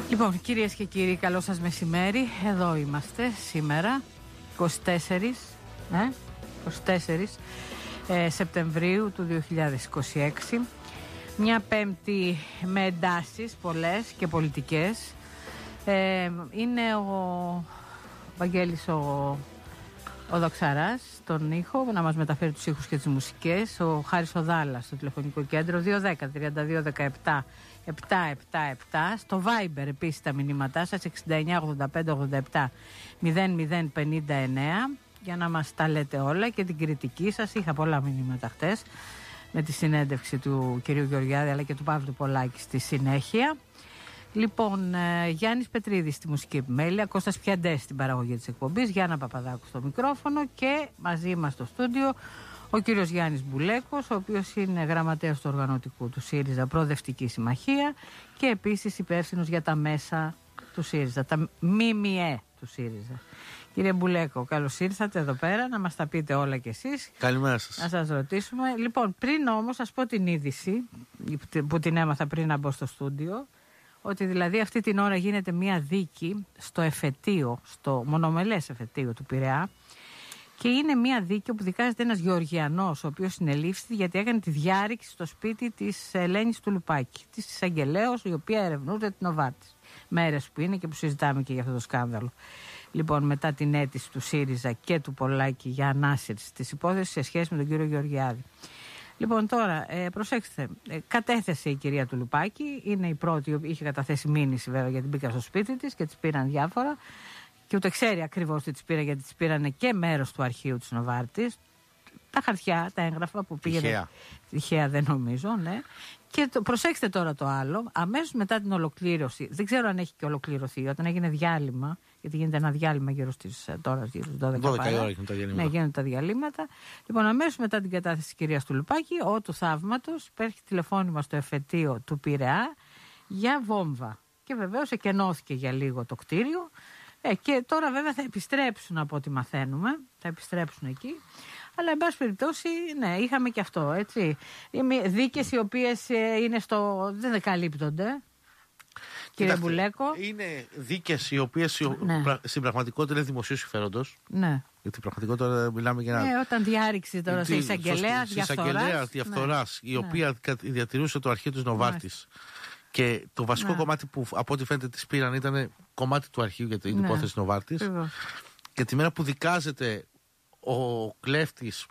Λοιπόν, κυρίες και κύριοι, καλό σας μεσημέρι. Εδώ είμαστε σήμερα, 24 Σεπτεμβρίου του 2026. Μια Πέμπτη με εντάσεις πολλές και πολιτικές. Είναι ο Βαγγέλης ο Δοξαράς στον ήχο, να μας μεταφέρει τους ήχους και τις μουσικές. Ο Χάρης ο Δάλλας στο τηλεφωνικό κέντρο 210-32-17-777. Στο Viber επίσης τα μηνύματά σας 69-85-87-0059 για να μας τα λέτε όλα και την κριτική σας. Είχα πολλά μηνύματα χτες με τη συνέντευξη του κυρίου Γεωργιάδη αλλά και του Παύλου Πολάκη στη συνέχεια. Λοιπόν, Γιάννης Πετρίδης στη μουσική επιμέλεια, Κώστας Πιαντές στην παραγωγή της εκπομπής, Γιάννα Παπαδάκου στο μικρόφωνο και μαζί μας στο στούντιο ο κύριος Γιάννης Μπουλέκος, ο οποίος είναι γραμματέας του οργανωτικού του ΣΥΡΙΖΑ Προοδευτική Συμμαχία και επίσης υπεύθυνος για τα μέσα του ΣΥΡΙΖΑ, τα ΜΜΕ του ΣΥΡΙΖΑ. Κύριε Μπουλέκο, καλώς ήρθατε εδώ πέρα να μας τα πείτε όλα κι εσείς. Καλημέρα σας. Να σας ρωτήσουμε. Λοιπόν, πριν όμως σας πω την είδηση που την έμαθα πριν να μπω στο στούντιο, ότι δηλαδή αυτή την ώρα γίνεται μια δίκη στο εφετείο, στο μονομελές εφετείο του Πειραιά και είναι μια δίκη όπου δικάζεται ένας Γεωργιανός ο οποίος συνελήφθη γιατί έκανε τη διάρρηξη στο σπίτι της Ελένης του Λουπάκη, της εισαγγελέως η οποία ερευνούσε την Νοβάρτης. Μέρες που είναι και που συζητάμε και για αυτό το σκάνδαλο. Λοιπόν, μετά την αίτηση του ΣΥΡΙΖΑ και του Πολάκη για ανάσυρση της υπόθεσης σε σχέση με τον κύριο Γεωργιάδη. Λοιπόν, τώρα προσέξτε, κατέθεσε η κυρία του Λουπάκη, είναι η πρώτη, είχε καταθέσει μήνυση βέβαια γιατί μπήκα στο σπίτι της και της πήραν διάφορα και ούτε ξέρει ακριβώς τι της πήραν γιατί της πήραν και μέρος του αρχείου της Νοβάρτης, τα χαρτιά, τα έγγραφα που πήγαινε. Τυχαία δεν νομίζω, ναι. Και προσέξτε τώρα το άλλο, αμέσως μετά την ολοκλήρωση, δεν ξέρω αν έχει και ολοκληρωθεί, όταν έγινε διάλειμμα, γιατί γίνεται ένα διάλειμμα γύρω στις 12 η ώρα γίνονται τα διαλύματα. Ναι, γίνονται τα διαλύματα. Λοιπόν, αμέσως μετά την κατάθεση της κυρίας του Λουπάκη, του θαύματος, υπάρχει τηλεφώνημα στο εφετείο του Πειραιά για βόμβα. Και βεβαίως εκενώθηκε για λίγο το κτίριο. Και τώρα βέβαια θα επιστρέψουν από ό,τι μαθαίνουμε, θα επιστρέψουν εκεί. Αλλά εν πάση περιπτώσει, ναι, είχαμε και αυτό, έτσι. Δίκες οι οποίες δεν καλύπτονται. Κύριε Μπουλέκο. Είναι δίκες οι οποίες στην πραγματικότητα είναι δημοσίου συμφέροντος. Ναι. Γιατί πραγματικότητα μιλάμε για ένα. Όταν διάρρηξη τώρα σε εισαγγελέα διαφθοράς, η οποία διατηρούσε το αρχείο της Νοβάρτης. Και το βασικό κομμάτι που από ό,τι φαίνεται της πήραν ήταν κομμάτι του αρχείου για την υπόθεση Νοβάρτης. Και τη μέρα που δικάζεται ο κλέφτης.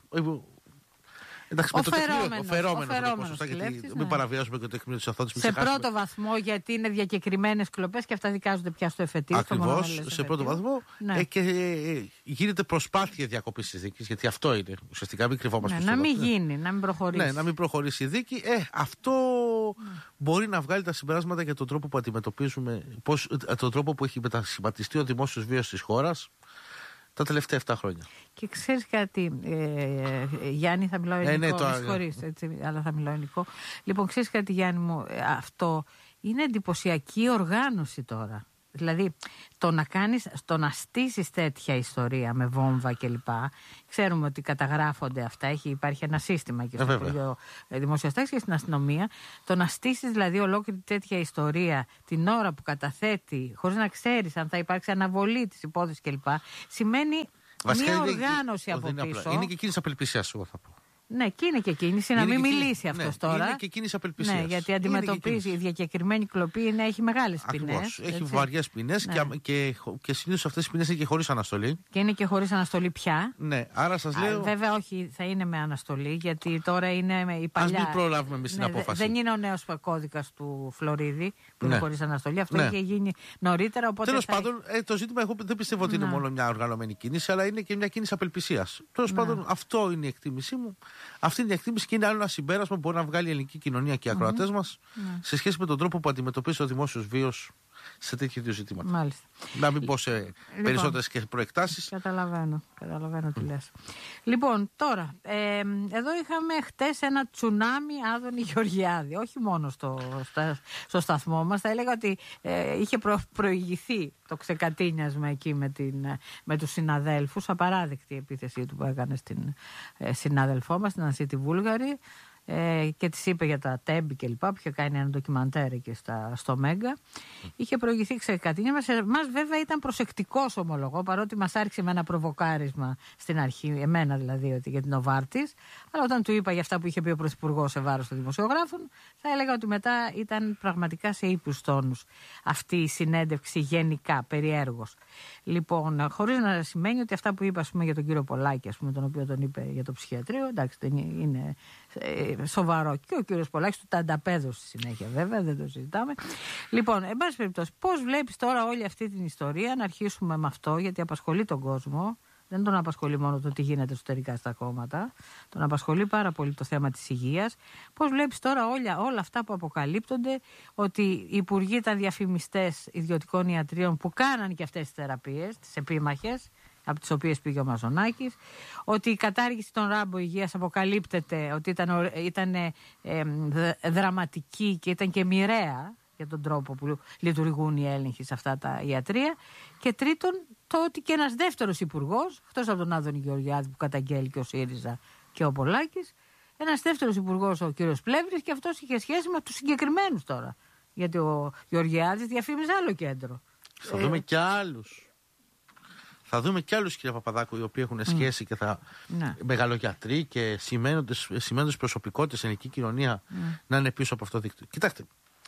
Εντάξει, ο φερόμενος, γιατί μην παραβιάσουμε και το τεκμήριο της αθότητας. Σε πρώτο βαθμό, γιατί είναι διακεκριμένες κλοπές και αυτά δικάζονται πια στο εφετείο. Ακριβώς, σε πρώτο βαθμό. Και γίνεται προσπάθεια διακοπής της δίκης, γιατί αυτό είναι. Ουσιαστικά μην κρυβόμαστε. Να μην γίνει, να μην προχωρήσει. Ναι, να μην προχωρήσει η δίκη. Αυτό μπορεί να βγάλει τα συμπεράσματα για τον τρόπο που αντιμετωπίζουμε, τον τρόπο που έχει μετασχηματιστεί ο δημόσιος βίος της χώρας τα τελευταία 7 χρόνια. Και ξέρεις κάτι, Γιάννη, θα μιλάω ελληνικό, αλλά θα μιλάω ελληνικό. Λοιπόν, ξέρεις κάτι, Γιάννη μου, αυτό είναι εντυπωσιακή οργάνωση τώρα. Δηλαδή, το να στήσεις τέτοια ιστορία με βόμβα κλπ. Ξέρουμε ότι καταγράφονται αυτά, υπάρχει ένα σύστημα και στο Υπουργείο Δημόσιας Τάξης και στην αστυνομία. Το να στήσεις δηλαδή ολόκληρη τέτοια ιστορία την ώρα που καταθέτει, χωρίς να ξέρεις αν θα υπάρξει αναβολή της υπόθεσης κλπ. Σημαίνει μια οργάνωση από πίσω. Είναι και κίνηση απελπισίας, εγώ θα πω. Ναι, και είναι και κίνηση να μην μιλήσει αυτός τώρα. Είναι και κίνηση απελπισίας. Ναι, γιατί αντιμετωπίζει η διακεκριμένη κλοπή έχει μεγάλες ποινές. Έχει βαριές ποινές και συνήθως αυτές οι ποινές είναι και χωρίς αναστολή. Και είναι και χωρίς αναστολή πια. Ναι, άρα σας λέω. Βέβαια, όχι, θα είναι με αναστολή, γιατί τώρα είναι η παλιά. Ας μην προλάβουμε εμείς την απόφαση. Δεν είναι ο νέος κώδικας του Φλωρίδη που είναι χωρίς αναστολή. Αυτό είχε γίνει νωρίτερα. Τέλος πάντων, το ζήτημα εγώ δεν πιστεύω ότι είναι μόνο μια οργανωμένη κίνηση, αλλά είναι και μια κίνηση απελπισίας. Τέλος πάντων, αυτό είναι η εκτίμησή μου. Αυτή είναι η εκτίμηση και είναι άλλο ένα συμπέρασμα που μπορεί να βγάλει η ελληνική κοινωνία και οι ακροατές μας σε σχέση με τον τρόπο που αντιμετωπίζει ο δημόσιος βίος σε τέτοιου είδους ζητήματα. Μάλιστα. Να μην πω σε περισσότερες και προεκτάσεις. Καταλαβαίνω τι λες. Λοιπόν, τώρα, εδώ είχαμε χτες ένα τσουνάμι Άδωνη Γεωργιάδη. Όχι μόνο στο σταθμό μας. Θα έλεγα ότι είχε προηγηθεί το ξεκατίνιασμα εκεί με τους συναδέλφους. Απαράδεκτη επίθεσή του που έκανε στην συνάδελφό μας, την Ανσίτη Βούλγαρη. και της είπε για τα τέμπη και λοιπά, που είχε κάνει ένα ντοκιμαντέρ εκεί στο Μέγκα. Είχε προηγηθεί ξεκατίνια μας βέβαια ήταν προσεκτικός, ομολογώ, παρότι μας άρχισε με ένα προβοκάρισμα στην αρχή, εμένα δηλαδή, ότι για την Νοβάρτις, αλλά όταν του είπα για αυτά που είχε πει ο Πρωθυπουργός σε βάρος των δημοσιογράφων, θα έλεγα ότι μετά ήταν πραγματικά σε ύπους τόνους αυτή η συνέντευξη γενικά, περιέργως. Λοιπόν, χωρίς να σημαίνει ότι αυτά που είπα, ας πούμε, για τον κύριο Πολάκη, ας πούμε, τον οποίο τον είπε για το ψυχιατρίο, εντάξει, δεν είναι σοβαρό. Και ο κύριος Πολάκης του τα ανταπέδωσε στη συνέχεια, βέβαια, δεν το συζητάμε. Λοιπόν, εν πάση περιπτώσει, πώς βλέπεις τώρα όλη αυτή την ιστορία, να αρχίσουμε με αυτό, γιατί απασχολεί τον κόσμο. Δεν τον απασχολεί μόνο το τι γίνεται εσωτερικά στα κόμματα. Τον απασχολεί πάρα πολύ το θέμα της υγείας. Πώς βλέπεις τώρα όλα αυτά που αποκαλύπτονται, ότι οι υπουργοί ήταν διαφημιστές ιδιωτικών ιατρίων που κάναν και αυτές τις θεραπείες, τις επίμαχες, από τις οποίες πήγε ο Μαζονάκης, ότι η κατάργηση των ράμπο υγείας αποκαλύπτεται ότι ήταν δραματική και ήταν και μοιραία για τον τρόπο που λειτουργούν οι έλεγχοι σε αυτά τα ιατρεία. Και τρίτον, το ότι και ένας δεύτερος υπουργός, εκτός από τον Άδωνη Γεωργιάδη που καταγγέλει και ο ΣΥΡΙΖΑ και ο Πολάκης, ένας δεύτερος υπουργός, ο κύριος Πλεύρης, και αυτός είχε σχέση με τους συγκεκριμένους τώρα. Γιατί ο Γεωργιάδης διαφήμιζε άλλο κέντρο. Θα δούμε και άλλους. Θα δούμε και άλλους, κύριε Παπαδάκου, οι οποίοι έχουν σχέση και θα μεγαλογιατροί και σημαίνοντες προσωπικότητες στην ελληνική κοινωνία να είναι πίσω από αυτό το δίκτυο. Κοιτάξτε,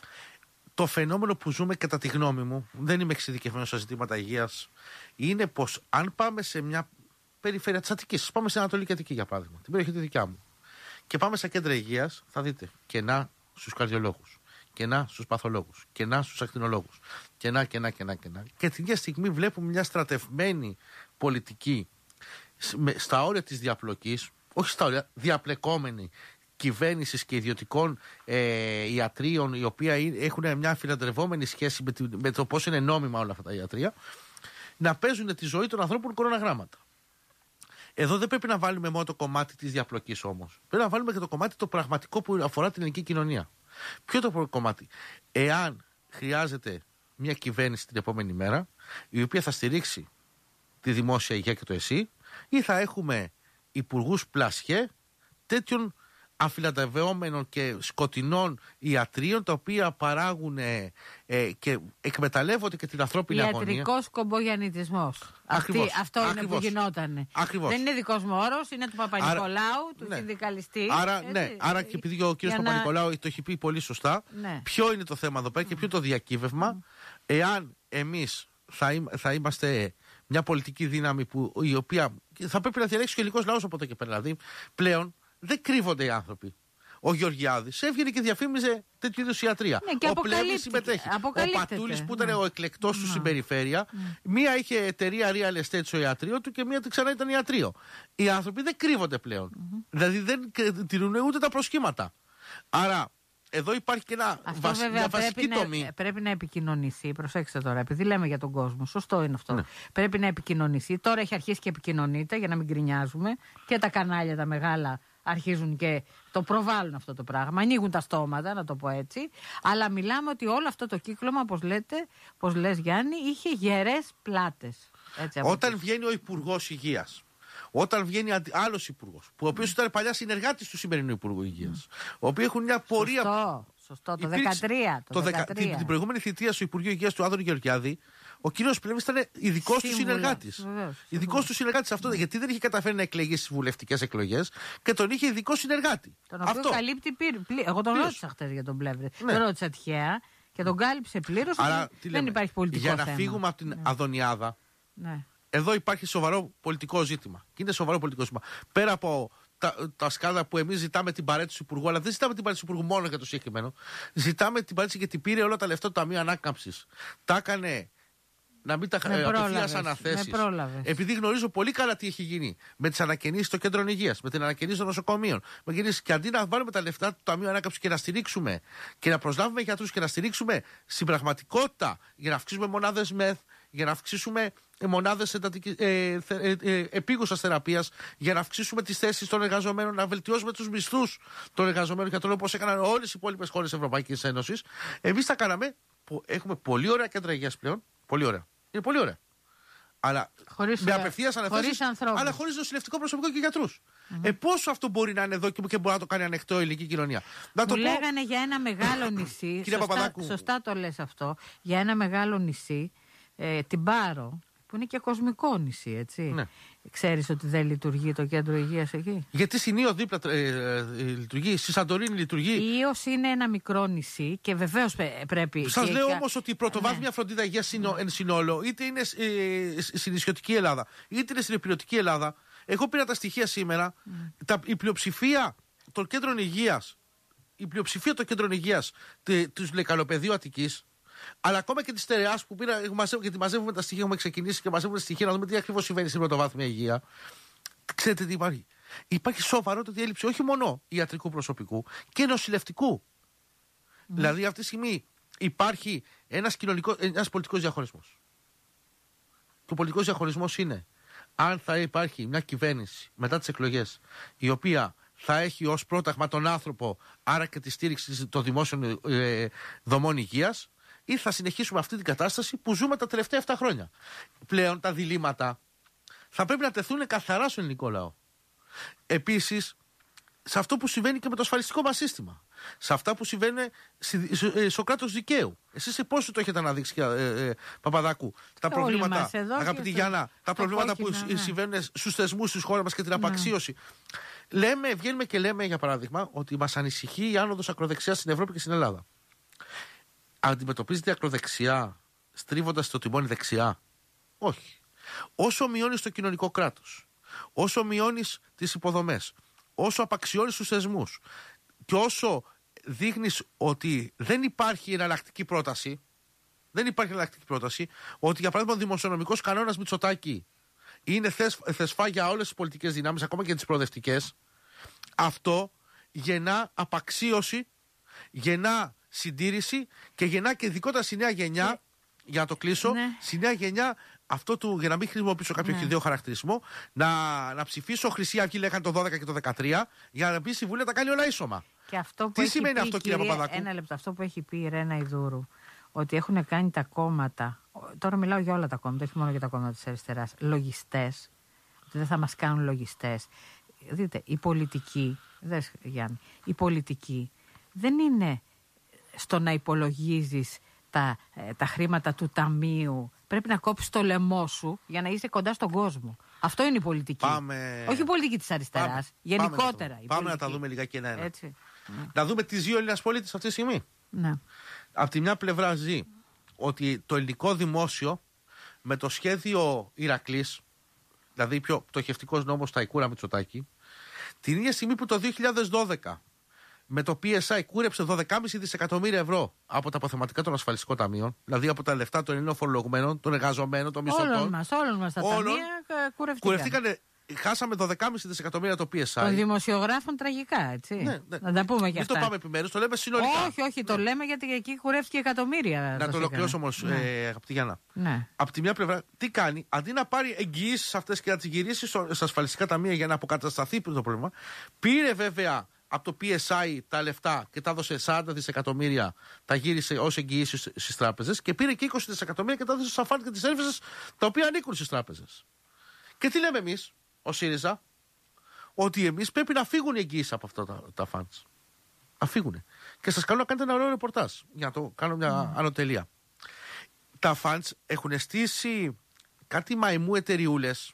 το φαινόμενο που ζούμε, κατά τη γνώμη μου, δεν είμαι εξειδικευμένος σε ζητήματα υγείας, είναι πως αν πάμε σε μια περιφέρεια της Αττικής, πάμε στην Ανατολική Αττική για παράδειγμα, την περιοχή τη δικιά μου, και πάμε στα κέντρα υγείας, θα δείτε κενά στους καρδιολόγους, κενά στους παθολόγους, κενά στους ακτινολόγους, κενά. Και την ίδια στιγμή βλέπουμε μια στρατευμένη πολιτική στα όρια της διαπλοκής, όχι στα όρια, διαπλεκόμενη κυβέρνησης και ιδιωτικών ιατρίων, οι οποίοι έχουν μια φιλαντρευόμενη σχέση με το πώς είναι νόμιμα όλα αυτά τα ιατρεία, να παίζουν τη ζωή των ανθρώπων κοροναγράμματα. Εδώ δεν πρέπει να βάλουμε μόνο το κομμάτι της διαπλοκής όμως. Πρέπει να βάλουμε και το κομμάτι το πραγματικό που αφορά την ελληνική κοινωνία. Ποιο είναι το κομμάτι? Εάν χρειάζεται μια κυβέρνηση την επόμενη μέρα, η οποία θα στηρίξει τη δημόσια υγεία και το ΕΣΥ, ή θα έχουμε υπουργούς πλασιέ τέτοιων αφιλαντευόμενων και σκοτεινών ιατρίων, τα οποία παράγουν και εκμεταλλεύονται και την ανθρώπινη αγωνία. Ιατρικός κομπογιαννητισμός. Αυτό είναι που γινότανε. Ακριβώς. Δεν είναι δικός μου όρος, είναι του Παπα-Νικολάου, του συνδικαλιστή. Άρα και επειδή ο κύριος Παπα-Νικολάου το έχει πει πολύ σωστά, ποιο είναι το θέμα εδώ πέρα και ποιο είναι το διακύβευμα? Εάν εμείς θα είμαστε μια πολιτική δύναμη η οποία θα πρέπει να διαλέξει και ο ελληνικός λαός από εδώ και πέρα. Δηλαδή, πλέον δεν κρύβονται οι άνθρωποι. Ο Γεωργιάδης έβγαινε και διαφήμιζε τέτοιου είδους ιατρία. Ο Πλεύρης συμμετέχει. Ο Πατούλης που ήταν ο εκλεκτός του στην περιφέρεια, μία είχε εταιρεία real estate στο ιατρείο του και μία ξανά ήταν ιατρείο. Οι άνθρωποι δεν κρύβονται πλέον. Δηλαδή δεν τηρούν ούτε τα προσχήματα. Άρα εδώ υπάρχει και μια βασική τομή. Πρέπει να επικοινωνηθεί. Προσέξτε τώρα, επειδή λέμε για τον κόσμο. Σωστό είναι αυτό. Πρέπει να επικοινωνηθεί. Τώρα έχει αρχίσει και επικοινωνείται, για να μην γκρινιάζουμε. Και τα κανάλια τα μεγάλα αρχίζουν και το προβάλλουν αυτό το πράγμα. Ανοίγουν τα στόματα, να το πω έτσι. Αλλά μιλάμε ότι όλο αυτό το κύκλωμα, όπως λες Γιάννη, είχε γερές πλάτες. Όταν βγαίνει ο Υπουργός Υγείας, όταν βγαίνει άλλος υπουργός, ο οποίος ήταν παλιά συνεργάτης του σημερινού Υπουργού Υγείας, ο οποίος έχουν μια πορεία. Σωστό, το 2013. Την προηγούμενη θητεία στο Υπουργείο Υγείας του Άδωνη Γεωργιάδη, ο κύριος Πλεύρης ήταν ειδικός του συνεργάτης. Ειδικός του συνεργάτης αυτό, γιατί δεν είχε καταφέρει να εκλεγεί στις βουλευτικές εκλογές και τον είχε ειδικό συνεργάτη. Τον οποίο καλύπτει Εγώ τον ρώτησα χτες για τον Πλεύρη. Τον ρώτησα τυχαία και τον κάλυψε πλήρως. Δεν υπάρχει πολιτικό θέμα. Για να φύγουμε από την Αδωνιάδα. Εδώ υπάρχει σοβαρό πολιτικό ζήτημα. Και είναι σοβαρό πολιτικό ζήτημα. Πέρα από τα σκάνδαλα που εμείς ζητάμε την παρέτηση του Υπουργού, αλλά δεν ζητάμε την παρέτηση του Υπουργού μόνο για το συγκεκριμένο. Ζητάμε την παρέτηση γιατί πήρε όλα τα λεφτά του Ταμείου Ανάκαμψης. Τα έκανε να μην τα απευθείας αναθέσεις. Επειδή γνωρίζω πολύ καλά τι έχει γίνει με τις ανακαινήσεις των κέντρων υγείας, με την ανακαινήση των νοσοκομείων. Και αντί να βάλουμε τα λεφτά του Ταμείου Ανάκαμψης και να στηρίξουμε και να προσλάβουμε γιατρούς και να στηρίξουμε στην πραγματικότητα για να αυξήσουμε μονάδες ΜΕΘ, για να αυξήσουμε μονάδες επίγουσας θεραπείας, για να αυξήσουμε τις θέσεις των εργαζομένων, να βελτιώσουμε τους μισθούς των εργαζομένων για τον λόγο όπως έκαναν όλες οι υπόλοιπες χώρες της Ευρωπαϊκής Ένωσης. Εμείς τα κάναμε. Έχουμε πολύ ωραία κέντρα υγείας πλέον. Πολύ ωραία. Είναι πολύ ωραία. Αλλά με απευθείας αναθέσεις, αλλά χωρίς νοσηλευτικό προσωπικό και γιατρούς. Πόσο αυτό μπορεί να είναι εδώ και μπορεί να το κάνει ανεκτό η ελληνική κοινωνία. Μου λέγανε για ένα μεγάλο νησί. Σωστά το λες αυτό. Για ένα μεγάλο νησί, την Πάρο, που είναι και κοσμικό νησί, έτσι. Ναι. Ξέρεις ότι δεν λειτουργεί το κέντρο υγείας εκεί? Γιατί στην Ήο δίπλα λειτουργεί, στη Σαντορίνη λειτουργεί. Η Ήος είναι ένα μικρό νησί και βεβαίως πρέπει. Σας λέω όμως ότι η πρωτοβάθμια φροντίδα υγείας εν συνόλο, είτε είναι στην νησιωτική Ελλάδα, είτε είναι στην υπηρετική Ελλάδα. Εγώ πήρα τα στοιχεία σήμερα. Η πλειοψηφία των κέντρων υγείας, του Λεκανοπεδίου Αττικής, αλλά ακόμα και τη στερεάς που πήρα, γιατί μαζεύουμε τα στοιχεία, έχουμε ξεκινήσει και μαζεύουμε τα στοιχεία να δούμε τι ακριβώς συμβαίνει στην πρωτοβάθμια υγεία. Ξέρετε τι υπάρχει? Υπάρχει σοβαρότατη έλλειψη όχι μόνο ιατρικού προσωπικού και νοσηλευτικού. Δηλαδή αυτή τη στιγμή υπάρχει ένας πολιτικός διαχωρισμός. Και ο πολιτικός διαχωρισμός είναι αν θα υπάρχει μια κυβέρνηση μετά τις εκλογές η οποία θα έχει ως πρόταγμα τον άνθρωπο, άρα και τη στήριξη των δημόσιων δομών υγείας, ή θα συνεχίσουμε αυτή την κατάσταση που ζούμε τα τελευταία 7 χρόνια. Πλέον τα διλήμματα θα πρέπει να τεθούν καθαρά στον ελληνικό λαό. Επίσης, σε αυτό που συμβαίνει και με το ασφαλιστικό μας σύστημα. Σε αυτά που συμβαίνουν στο κράτος δικαίου. Εσείς σε πόσο το έχετε αναδείξει, Παπαδάκου, τα προβλήματα, αγαπητή Γιάννα, τα προβλήματα που συμβαίνουν στους θεσμούς της χώρας μας και την απαξίωση. Βγαίνουμε και λέμε, για παράδειγμα, ότι μας ανησυχεί η άνοδος ακροδεξιάς στην Ευρώπη και στην Ελλάδα. Αντιμετωπίζεται η ακροδεξιά στρίβοντας το τιμόνι δεξιά? Όχι. Όσο μειώνεις το κοινωνικό κράτος, όσο μειώνεις τις υποδομές, όσο απαξιώνεις τους θεσμούς και όσο δείχνεις ότι δεν υπάρχει εναλλακτική πρόταση, ότι για παράδειγμα ο δημοσιονομικός κανόνας Μητσοτάκη είναι θεσφά για όλες τις πολιτικές δυνάμεις, ακόμα και τις προοδευτικές, αυτό γεννά απαξίωση, γεννά συντήρηση και γεννά και ειδικότερα στη νέα γενιά, για να το κλείσω, στη νέα γενιά αυτό του, για να μην χρησιμοποιήσω κάποιο χιδαίο χαρακτηρισμό, να ψηφίσω Χρυσή Αυγή, λέγανε το 12 και το 13, για να μπει στη Βουλή να τα κάνει όλα ίσωμα. Και αυτό που τι σημαίνει αυτό, κύριε Παπαδάκου? Ένα λεπτό, αυτό που έχει πει η Ρένα Ιδούρου, ότι έχουν κάνει τα κόμματα, τώρα μιλάω για όλα τα κόμματα, όχι μόνο για τα κόμματα της αριστεράς, λογιστές, δεν θα μας κάνουν λογιστές. Δείτε, η πολιτική, Γιάννη, η πολιτική δεν είναι στο να υπολογίζεις τα χρήματα του ταμείου. Πρέπει να κόψεις το λαιμό σου για να είσαι κοντά στον κόσμο. Αυτό είναι η πολιτική. Όχι η πολιτική της αριστεράς. Γενικότερα. Πάμε να τα δούμε λιγάκι ένα-ένα. Να δούμε τι ζει ο Έλληνας πολίτης αυτή τη στιγμή. Ναι. Από τη μια πλευρά ζει ότι το ελληνικό δημόσιο με το σχέδιο Ηρακλής, δηλαδή πιο πτωχευτικός νόμος Ταϊκούρα Μητσοτάκη, την ίδια στιγμή που το 2012 με το PSI κούρεψε 12,5 δισεκατομμύρια ευρώ από τα αποθεματικά των ασφαλιστικών ταμείων, δηλαδή από τα λεφτά των ελληνικών φορολογουμένων, των εργαζομένων, των μισθωτών. Όλων μας τα ταμεία κουρευτήκαν. Χάσαμε 12,5 δισεκατομμύρια το PSI. Των δημοσιογράφων τραγικά, έτσι. Ναι. Να τα πούμε και αυτά. Μην το πάμε επιμέρους, το λέμε συνολικά. Όχι, το λέμε γιατί εκεί κουρεύτηκε εκατομμύρια. Να το ολοκληρώσω όμως, αγαπητή Γιάννα. Ναι. Από τη μια πλευρά, τι κάνει, αντί να πάρει εγγυήσεις αυτές και να τις γυρίσει στα ασφαλιστικά ταμεία για να αποκατασταθεί το πρόβλημα, πήρε βέβαια από το PSI τα λεφτά και τα έδωσε 40 δισεκατομμύρια, τα γύρισε ως εγγυήσεις στις τράπεζες και πήρε και 20 δισεκατομμύρια και τα έδωσε στα φαντ και τις έρευνες τα οποία ανήκουν στις τράπεζες. Και τι λέμε εμείς, ο ΣΥΡΙΖΑ? Ότι εμείς πρέπει να φύγουν οι εγγυήσεις από αυτά τα φαντς. Να φύγουν. Και σας καλώ να κάνετε ένα ωραίο ρεπορτάζ για να το κάνω μια ανωτελεία. Τα φαντς έχουν στήσει κάτι μαϊμού εταιριούλες,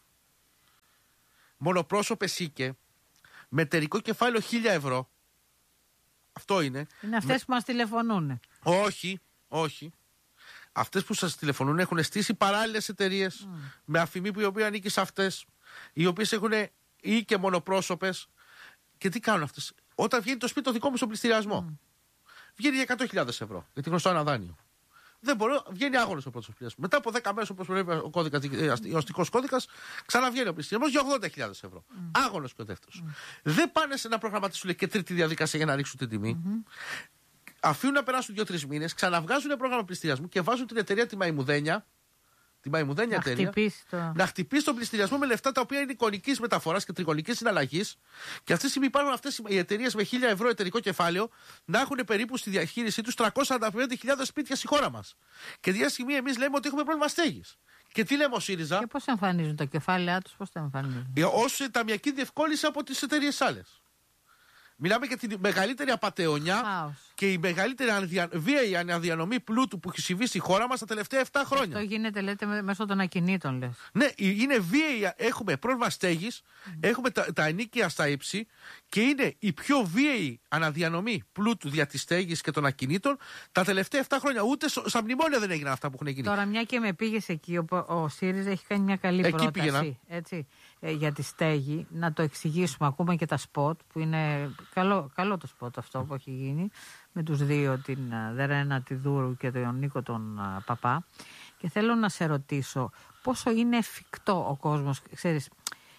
μονοπρόσωπες οίκε, με εταιρικό κεφάλαιο 1.000 ευρώ. Αυτό είναι. Είναι αυτές που μας τηλεφωνούν. Όχι. Αυτές που σας τηλεφωνούν έχουν στήσει παράλληλες εταιρείες με αφημί που η οποία ανήκει σε αυτές, οι οποίες έχουν ή και μονοπρόσωπες. Και τι κάνουν αυτές? Όταν βγαίνει το σπίτι το δικό μου στον πληστηριασμό, βγαίνει για 100.000 ευρώ, γιατί γνωστό ένα δάνειο. Δεν μπορώ, βγαίνει άγωνος ο πρώτος πληστηριασμός. Μετά από 10 μέρες, όπως προβλέπει ο αστικός κώδικας, ξαναβγαίνει ο πληστηριασμός για 80.000 ευρώ. Άγωνος και ο δεύτερος. Δεν πάνε σε ένα προγραμματίσουν και τρίτη διαδικασία για να ρίξουν την τιμή. Αφήνουν να περάσουν 2-3 μήνες, ξαναβγάζουν πρόγραμμα πληστηριασμού και βάζουν την εταιρεία τη Μαϊμουδένια. Τη Μαϊμουδένια εταιρεία. Να χτυπήσει τον πληστηριασμό με λεφτά τα οποία είναι εικονικής μεταφοράς και τριγωνικής συναλλαγής. Και αυτή τη στιγμή υπάρχουν αυτές οι εταιρείες με 1.000 ευρώ εταιρικό κεφάλαιο να έχουν περίπου στη διαχείρισή τους 345.000 σπίτια στη χώρα μας. Και τη στιγμή εμείς λέμε ότι έχουμε πρόβλημα στέγης. Και τι λέμε ο ΣΥΡΙΖΑ? Και πώς εμφανίζουν τα κεφάλαια τους, πώς τα εμφανίζουν? Ως ταμιακή διευκόλυνση από τις εταιρείες άλλες. Μιλάμε για τη μεγαλύτερη απατεωνιά και η μεγαλύτερη βίαιη αναδιανομή πλούτου που έχει συμβεί στη χώρα μας τα τελευταία 7 χρόνια. Αυτό γίνεται, λέτε, μέσω των ακινήτων, λες. Ναι, είναι βίαιη. Έχουμε πρόβλημα στέγης, έχουμε τα ενίκια στα ύψη και είναι η πιο βίαιη αναδιανομή πλούτου δια της στέγης και των ακινήτων τα τελευταία 7 χρόνια. Ούτε στα μνημόνια δεν έγιναν αυτά που έχουν γίνει. Τώρα, μια και με πήγες εκεί, ο ΣΥΡΙΖΑ έχει κάνει μια καλή πρόταση. Έτσι, για τη στέγη, να το εξηγήσουμε. Ακούμε και τα σποτ που είναι καλό το σποτ αυτό που έχει γίνει με τους δύο, την Δερένα Τιδούρου και τον Νίκο τον Παπά. Και θέλω να σε ρωτήσω πόσο είναι εφικτό ο κόσμος, ξέρεις,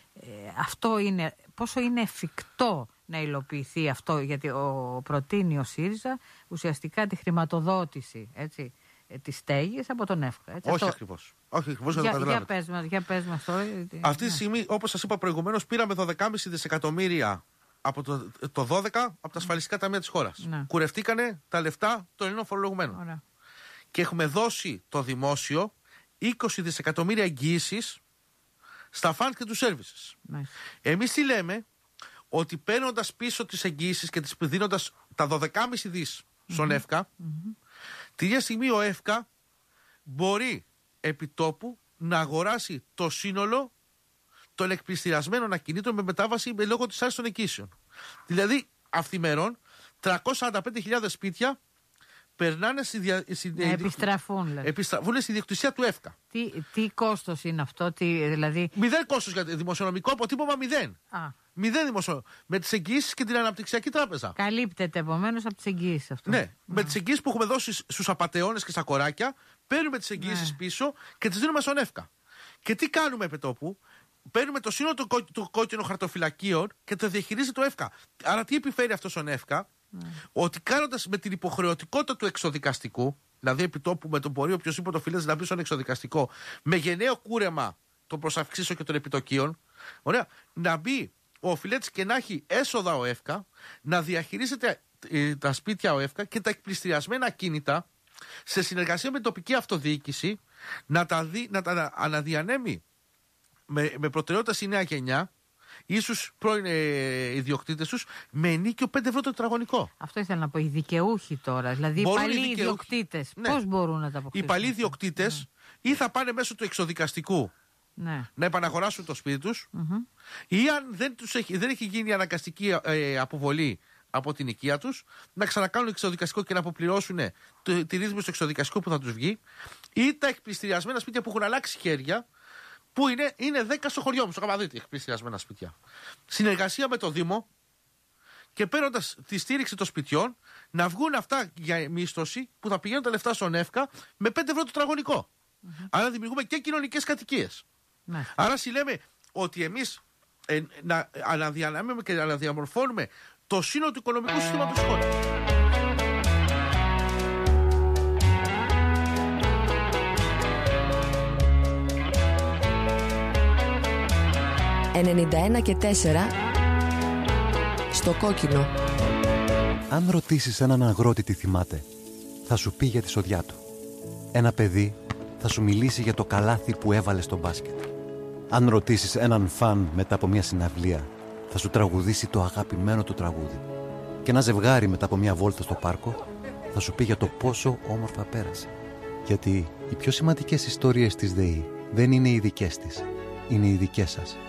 πόσο είναι εφικτό να υλοποιηθεί αυτό, γιατί προτείνει ο ΣΥΡΙΖΑ ουσιαστικά τη χρηματοδότηση, έτσι, της στέγης από τον ΕΦΚΑ. Έτσι, όχι ακριβώς. Όχι ακριβώς, για πες μας τώρα. Αυτή τη στιγμή, όπως σας είπα προηγουμένως, πήραμε 12,5 δισεκατομμύρια από το 12 από τα ασφαλιστικά ταμεία της χώρας. Ναι. Κουρευτήκανε τα λεφτά των Ελληνών φορολογουμένων. Ωραία. Και έχουμε δώσει το δημόσιο 20 δισεκατομμύρια εγγυήσεις στα φαντ και τους services. Ναι. Εμείς τι λέμε? Ότι παίρνοντας πίσω τις εγγυήσεις και τις δίνοντας τα 12,5 δις στον ΕΦΚΑ, τη ίδια στιγμή ο ΕΦΚΑ μπορεί επιτόπου να αγοράσει το σύνολο των εκπληστηριασμένων ακινήτων με μετάβαση λόγω της άρσης των ενοικήσεων. Δηλαδή, αυθημερών, 345.000 σπίτια περνάνε επιστραφούν στη διοκτησία του ΕΦΚΑ. Τι κόστος είναι αυτό, δηλαδή? 0 κόστος για δημοσιονομικό αποτύπωμα, 0. 0 δημοσιονομικό. Με τις εγγυήσεις και την Αναπτυξιακή Τράπεζα. Καλύπτεται επομένως από τις εγγυήσεις αυτό. Ναι, με τις εγγυήσεις που έχουμε δώσει στους απατεώνες και στα κοράκια, παίρνουμε τις εγγυήσεις πίσω και τις δίνουμε στον ΕΦΚΑ. Και τι κάνουμε επ' τόπου? Παίρνουμε το σύνολο των κόκκινων χαρτοφυλακίων και το διαχειρίζει το ΕΦΚΑ. Άρα τι επιφέρει αυτό στον ΕΦΚΑ? Ότι κάνοντας με την υποχρεωτικότητα του εξοδικαστικού, δηλαδή επιτόπου με τον μπορεί οποιοσδήποτε οφειλές να μπει στον εξοδικαστικό, με γενναίο κούρεμα των προσαυξήσεων και των επιτοκίων, ωραία, να μπει ο οφειλέτης και να έχει έσοδα ο ΕΦΚΑ, να διαχειρίζεται τα σπίτια ο ΕΦΚΑ και τα εκπληστηριασμένα ακίνητα σε συνεργασία με την τοπική αυτοδιοίκηση να τα αναδιανέμει με προτεραιότητα στη νέα γενιά ή στους πρώην ιδιοκτήτες τους με ενίκιο 5 ευρώ το τετραγωνικό. Αυτό ήθελα να πω. Οι δικαιούχοι τώρα, δηλαδή οι παλιοί ιδιοκτήτες, πώς μπορούν να τα αποκτήσουν? Οι παλιοί ιδιοκτήτες ή θα πάνε μέσω του εξοδικαστικού να επαναγοράσουν το σπίτι τους, ή αν δεν έχει γίνει αναγκαστική αποβολή από την οικία τους, να ξανακάνουν εξοδικαστικό και να αποπληρώσουν τη ρύθμιση του εξοδικαστικού που θα τους βγει, ή τα εκπληστηριασμένα σπίτια που έχουν αλλάξει χέρια, που είναι 10 στο χωριό μου, στο Καπαδίτη, εκπληστηριασμένα σπίτια. Συνεργασία με το Δήμο και παίρνοντας τη στήριξη των σπιτιών, να βγουν αυτά για μίσθωση που θα πηγαίνουν τα λεφτά στον ΕΦΚΑ με 5 ευρώ το τετραγωνικό. Άρα δημιουργούμε και κοινωνικές κατοικίες. Άρα λέμε ότι εμείς να αναδιανέμουμε και να αναδιαμορφώνουμε το σύνολο του οικονομικού συστήματος της χώρας. «91 και 4» στο κόκκινο. Αν ρωτήσεις έναν αγρότη τι θυμάται, θα σου πει για τη σοδιά του. Ένα παιδί θα σου μιλήσει για το καλάθι που έβαλε στο μπάσκετ. Αν ρωτήσεις έναν φαν μετά από μια συναυλία, θα σου τραγουδήσει το αγαπημένο του τραγούδι. Και ένα ζευγάρι μετά από μια βόλτα στο πάρκο θα σου πει για το πόσο όμορφα πέρασε. Γιατί οι πιο σημαντικές ιστορίες της ΔΕΗ δεν είναι οι δικές της, είναι οι δικές σας.